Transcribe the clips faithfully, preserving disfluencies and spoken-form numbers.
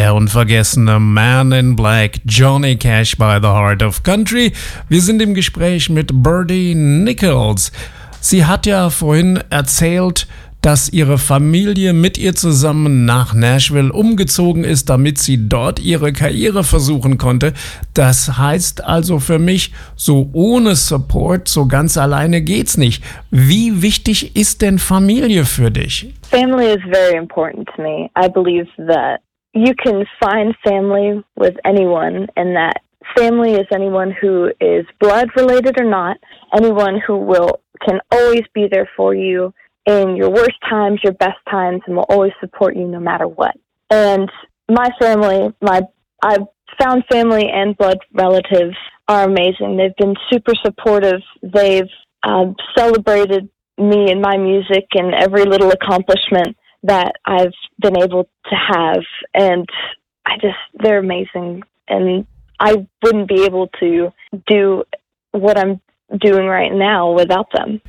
Der unvergessene Man in Black, Johnny Cash by the Heart of Country. Wir sind im Gespräch mit Birdie Nichols. Sie hat ja vorhin erzählt, dass ihre Familie mit ihr zusammen nach Nashville umgezogen ist, damit sie dort ihre Karriere versuchen konnte. Das heißt also für mich, so ohne Support, so ganz alleine geht's nicht. Wie wichtig ist denn Familie für dich? Family is very important to me. I believe that you can find family with anyone, and that family is anyone who is blood related or not, anyone who will can always be there for you in your worst times, your best times, and will always support you no matter what. And my family, my I've found family and blood relatives are amazing. They've been super supportive. They've uh, celebrated me and my music and every little accomplishment that I've been able to have. And I just, they're amazing. And I wouldn't be able to do what I'm doing right now without them.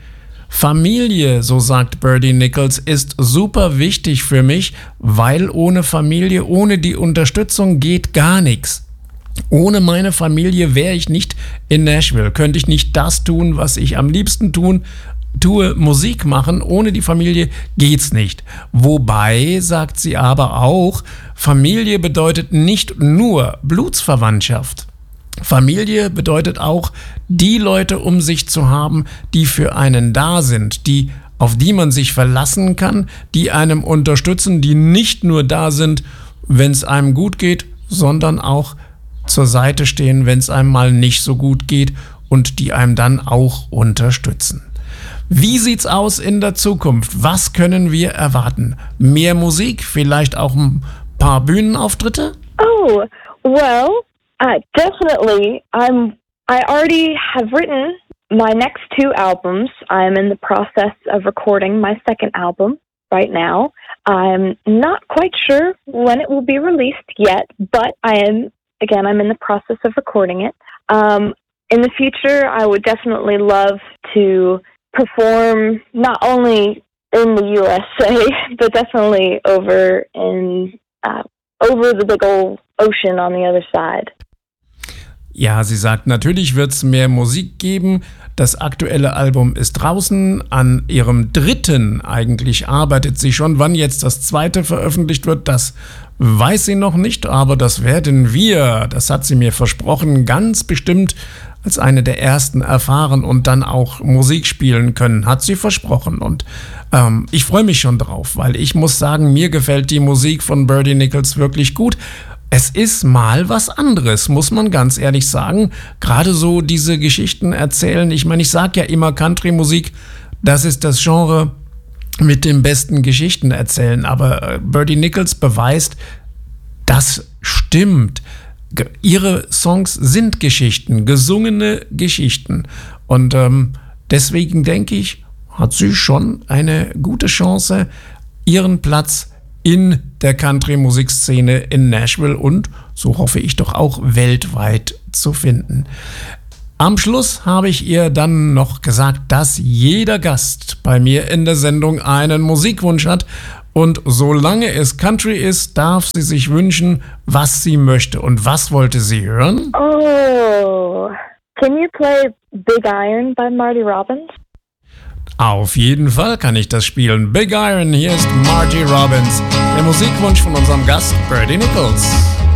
Familie, so sagt Birdie Nichols, ist super wichtig für mich, weil ohne Familie, ohne die Unterstützung geht gar nichts. Ohne meine Familie wäre ich nicht in Nashville, könnte ich nicht das tun, was ich am liebsten tun, tue, Musik machen. Ohne die Familie geht's nicht. Wobei, sagt sie aber auch, Familie bedeutet nicht nur Blutsverwandtschaft. Familie bedeutet auch, die Leute um sich zu haben, die für einen da sind, die, auf die man sich verlassen kann, die einem unterstützen, die nicht nur da sind, wenn es einem gut geht, sondern auch zur Seite stehen, wenn es einem mal nicht so gut geht und die einem dann auch unterstützen. Wie sieht's aus in der Zukunft? Was können wir erwarten? Mehr Musik? Vielleicht auch ein paar Bühnenauftritte? Oh, well, uh, definitely. I'm. I already have written my next two albums. I'm in the process of recording my second album right now. I'm not quite sure when it will be released yet, but I am. Again, I'm in the process of recording it. Um, in the future, I would definitely love to perform not only in the U S A, but definitely over in uh, over the big old ocean on the other side. Ja, sie sagt, natürlich wird es mehr Musik geben. Das aktuelle Album ist draußen. An ihrem dritten eigentlich arbeitet sie schon. Wann jetzt das zweite veröffentlicht wird, das weiß sie noch nicht. Aber das werden wir, das hat sie mir versprochen, ganz bestimmt als eine der ersten erfahren und dann auch Musik spielen können, hat sie versprochen. Und ähm, ich freue mich schon drauf, weil ich muss sagen, mir gefällt die Musik von Birdie Nichols wirklich gut. Es ist mal was anderes, muss man ganz ehrlich sagen. Gerade so diese Geschichten erzählen. Ich meine, ich sage ja immer, Country-Musik, das ist das Genre mit den besten Geschichten erzählen. Aber Birdie Nichols beweist, das stimmt. Ihre Songs sind Geschichten, gesungene Geschichten. Und ähm, deswegen denke ich, hat sie schon eine gute Chance, ihren Platz in der Country-Musikszene in Nashville und, so hoffe ich doch auch, weltweit zu finden. Am Schluss habe ich ihr dann noch gesagt, dass jeder Gast bei mir in der Sendung einen Musikwunsch hat. Und solange es Country ist, darf sie sich wünschen, was sie möchte. Und was wollte sie hören? Oh, can you play Big Iron by Marty Robbins? Auf jeden Fall kann ich das spielen. Big Iron, hier ist Marty Robbins. Der Musikwunsch von unserem Gast Birdie Nichols.